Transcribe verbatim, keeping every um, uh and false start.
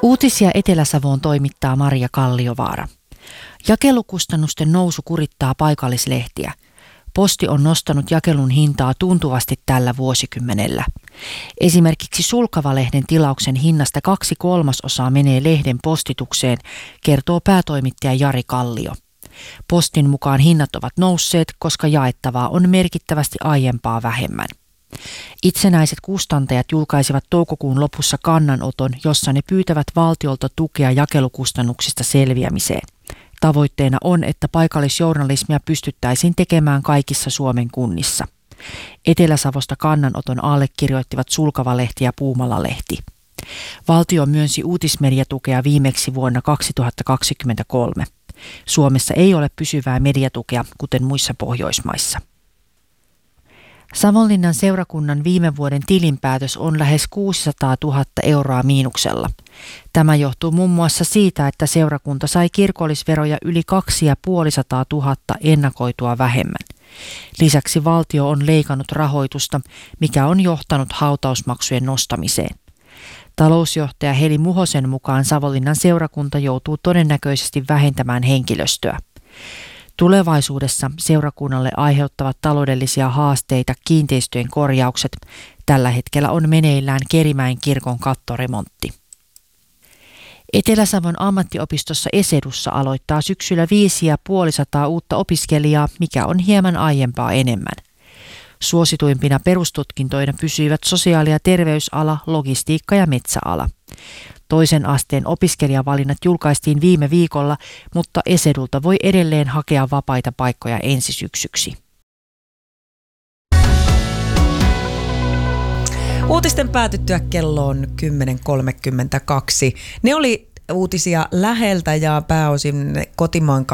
Uutisia Etelä-Savoon toimittaa Maria Kalliovaara. Jakelukustannusten nousu kurittaa paikallislehtiä. Posti on nostanut jakelun hintaa tuntuvasti tällä vuosikymmenellä. Esimerkiksi Sulkava-lehden tilauksen hinnasta kaksi kolmasosaa menee lehden postitukseen, kertoo päätoimittaja Jari Kallio. Postin mukaan hinnat ovat nousseet, koska jaettavaa on merkittävästi aiempaa vähemmän. Itsenäiset kustantajat julkaisivat toukokuun lopussa kannanoton, jossa ne pyytävät valtiolta tukea jakelukustannuksista selviämiseen. Tavoitteena on, että paikallisjournalismia pystyttäisiin tekemään kaikissa Suomen kunnissa. Etelä-Savosta kannanoton allekirjoittivat Sulkava-lehti ja Puumala-lehti. Valtio myönsi uutismediatukea viimeksi vuonna kaksituhattakaksikymmentäkolme. Suomessa ei ole pysyvää mediatukea, kuten muissa Pohjoismaissa. Savonlinnan seurakunnan viime vuoden tilinpäätös on lähes kuusisataatuhatta euroa miinuksella. Tämä johtuu muun muassa siitä, että seurakunta sai kirkollisveroja yli kaksisataaviisikymmentätuhatta ennakoitua vähemmän. Lisäksi valtio on leikannut rahoitusta, mikä on johtanut hautausmaksujen nostamiseen. Talousjohtaja Heli Muhosen mukaan Savonlinnan seurakunta joutuu todennäköisesti vähentämään henkilöstöä. Tulevaisuudessa seurakunnalle aiheuttavat taloudellisia haasteita kiinteistöjen korjaukset. Tällä hetkellä on meneillään Kerimäen kirkon kattoremontti. Etelä-Savon ammattiopistossa Esedussa aloittaa syksyllä viisi ja puolisataa uutta opiskelijaa, mikä on hieman aiempaa enemmän. Suosituimpina perustutkintoina pysyivät sosiaali- ja terveysala, logistiikka ja metsäala. Toisen asteen opiskelijavalinnat julkaistiin viime viikolla, mutta Esedulta voi edelleen hakea vapaita paikkoja ensi syksyksi. Uutisten päätyttyä kello on kymmenen kolmekymmentäkaksi. Ne oli uutisia läheltä ja pääosin kotimaan